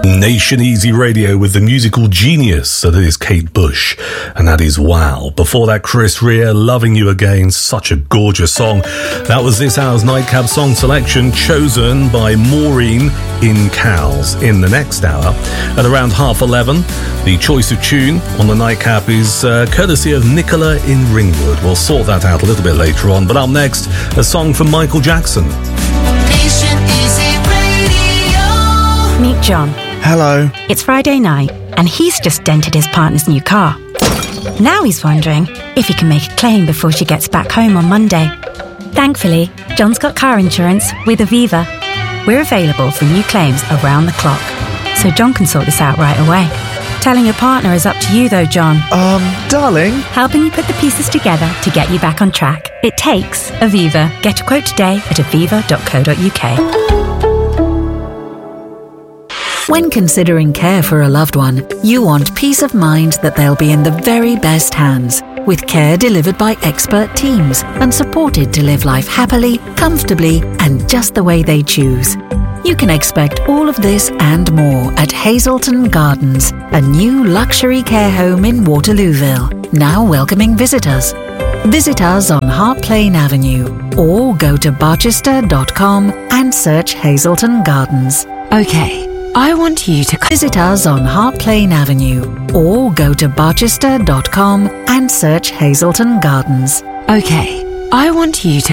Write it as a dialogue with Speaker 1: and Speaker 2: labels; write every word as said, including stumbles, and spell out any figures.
Speaker 1: Nation Easy Radio with the musical genius that is Kate Bush, and that is Wow. Before that, Chris Rea, Loving You Again, such a gorgeous song. That was this hour's Nightcap song selection, chosen by Maureen in Cowes. In the next hour, at around half eleven, the choice of tune on the Nightcap is uh, courtesy of Nicola in Ringwood. We'll sort that out a little bit later on, but up next, a song from Michael Jackson.
Speaker 2: Nation Easy Radio.
Speaker 3: Meet John.
Speaker 4: Hello.
Speaker 3: It's Friday night, and he's just dented his partner's new car. Now he's wondering if he can make a claim before she gets back home on Monday. Thankfully, John's got car insurance with Aviva. We're available for new claims around the clock, so John can sort this out right away. Telling your partner is up to you though, John.
Speaker 4: Um, darling.
Speaker 3: Helping you put the pieces together to get you back on track. It takes Aviva. Get a quote today at aviva dot co dot uk.
Speaker 5: When considering care for a loved one, you want peace of mind that they'll be in the very best hands, with care delivered by expert teams and supported to live life happily, comfortably, and just the way they choose. You can expect all of this and more at Hazelton Gardens, a new luxury care home in Waterlooville, now welcoming visitors. Visit us on Hart Plain Avenue or go to barchester dot com and search Hazelton Gardens.
Speaker 6: Okay, I want you to
Speaker 5: visit us on Hart Plain Avenue or go to barchester dot com and search Hazelton Gardens.
Speaker 6: Okay, I want you to